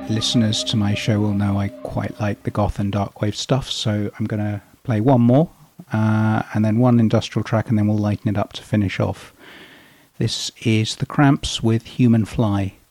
listeners to my show will know I quite like the goth and darkwave stuff, so I'm going to play one more, and then one industrial track, and then we'll lighten it up to finish off. This is The Cramps with Human Fly.